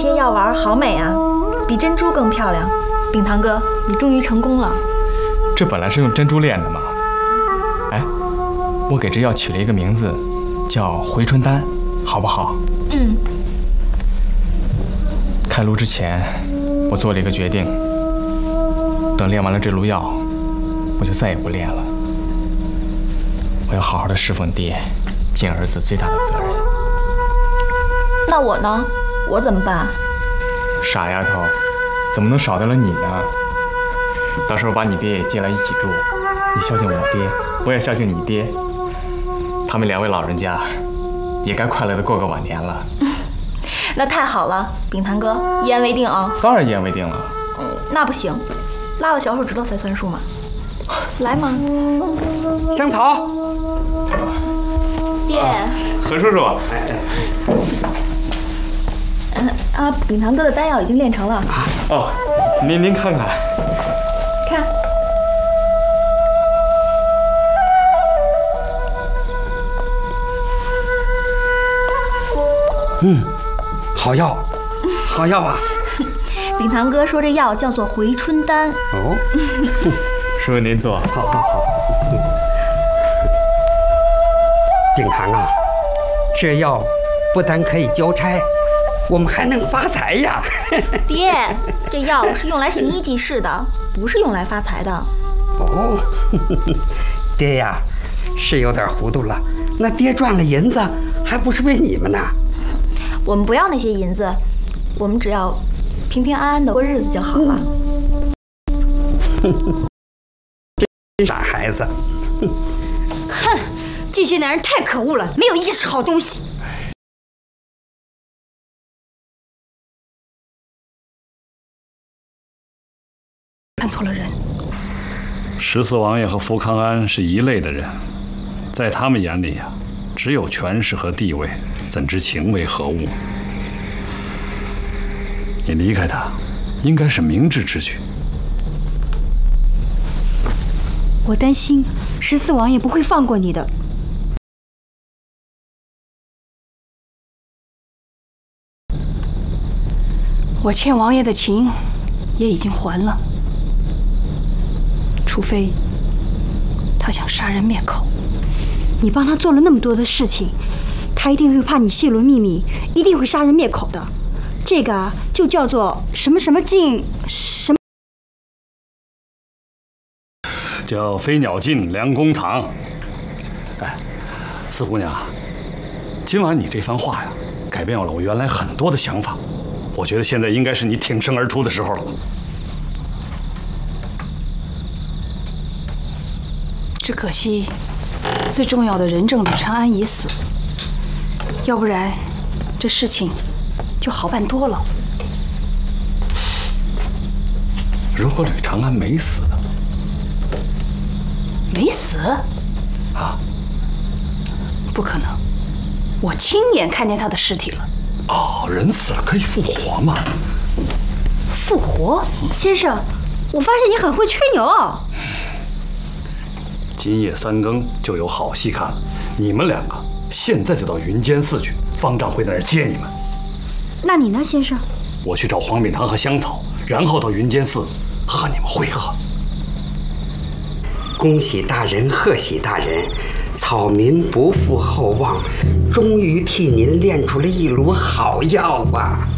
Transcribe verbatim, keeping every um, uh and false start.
些药丸好美啊，比珍珠更漂亮。秉堂哥，你终于成功了。 这本来是用珍珠炼的嘛。哎，我给这药取了一个名字，叫回春丹，好不好？ 嗯。 开炉之前，我做了一个决定，等炼完了这炉药，我就再也不炼了。我要好好的侍奉爹，尽儿子最大的责任。 那我呢？我怎么办？ 傻丫头，怎么能少得了你呢？到时候把你爹也接来一起住，你孝敬我爹，我也孝敬你爹。他们两位老人家也该快乐的过个晚年了。 那太好了，秉堂哥，一言为定啊！ 当然一言为定了。 嗯，那不行，拉到小手指头才算数嘛。来嘛， 香草。 爹。 何叔叔。哎哎。 嗯啊，秉堂哥的丹药已经炼成了。啊、 哦，您您看看。 看。 嗯。好药，好药啊！ 秉堂哥说这药叫做回春丹。 哦， 师傅您坐。 好好好。秉堂啊，这药不但可以交差，我们还能发财呀！ 爹，这药是用来行医济世的，不是用来发财的。 哦，爹呀，是有点糊涂了。那爹赚了银子，还不是为你们呢？ 我们不要那些银子，我们只要平平安安的过日子就好了。 这傻孩子！ 哼，这些男人太可恶了，没有一个是好东西。看错了人。 十四王爷和福康安是一类的人，在他们眼里呀、啊，只有权势和地位。怎知情为何物？你离开他，应该是明智之举。 我担心十四王爷不会放过你的。我欠王爷的情也已经还了，除非他想杀人灭口。你帮他做了那么多的事情。他一定会怕你泄露秘密，一定会杀人灭口的。这个就叫做什么什么禁什么， 叫飞鸟尽，良弓藏。哎，四姑娘，今晚你这番话呀，改变了我原来很多的想法。我觉得现在应该是你挺身而出的时候了。 只可惜，最重要的人证吕长安已死。要不然，这事情就好办多了。 如果吕长安没死呢？ 没死？ 啊？ 不可能，我亲眼看见他的尸体了。 哦，人死了可以复活吗？ 复活？先生，我发现你很会吹牛。 今夜三更就有好戏看了，你们两个。现在就到云间寺去，方丈会在那儿接你们。 那你呢，先生？ 我去找黄秉堂和香草，然后到云间寺和你们会合。 恭喜大人，贺喜大人！草民不负厚望，终于替您炼出了一炉好药啊！